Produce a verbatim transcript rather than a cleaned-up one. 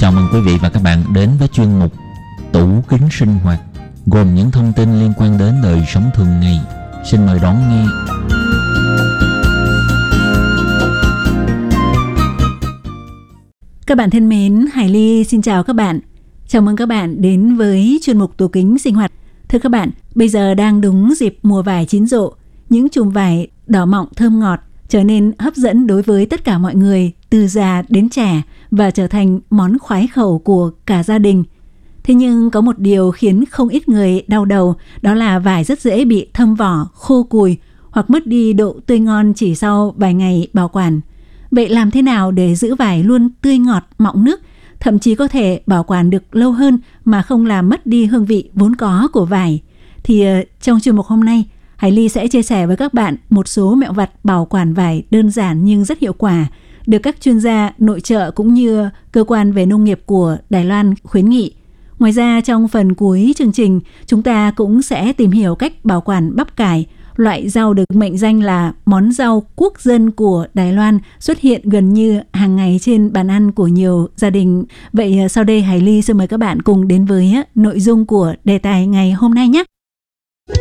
Chào mừng quý vị và các bạn đến với chuyên mục Tủ Kính Sinh Hoạt, gồm những thông tin liên quan đến đời sống thường ngày. Xin mời đón nghe. Các bạn thân mến, Hải Ly xin chào các bạn. Chào mừng các bạn đến với chuyên mục Tủ Kính Sinh Hoạt. Thưa các bạn, bây giờ đang đúng dịp mùa vải chín rộ. Những chùm vải đỏ mọng thơm ngọt trở nên hấp dẫn đối với tất cả mọi người, từ già đến trẻ, và trở thành món khoái khẩu của cả gia đình. Thế nhưng có một điều khiến không ít người đau đầu, đó là vải rất dễ bị thâm vỏ, khô cùi hoặc mất đi độ tươi ngon chỉ sau vài ngày bảo quản. Vậy làm thế nào để giữ vải luôn tươi ngọt, mọng nước, thậm chí có thể bảo quản được lâu hơn mà không làm mất đi hương vị vốn có của vải? Thì trong chuyên mục hôm nay, Hải Ly sẽ chia sẻ với các bạn một số mẹo vặt bảo quản vải đơn giản nhưng rất hiệu quả, được các chuyên gia nội trợ cũng như cơ quan về nông nghiệp của Đài Loan khuyến nghị. Ngoài ra, trong phần cuối chương trình, chúng ta cũng sẽ tìm hiểu cách bảo quản bắp cải, loại rau được mệnh danh là món rau quốc dân của Đài Loan, xuất hiện gần như hàng ngày trên bàn ăn của nhiều gia đình. Vậy sau đây Hải Ly xin mời các bạn cùng đến với nội dung của đề tài ngày hôm nay nhé.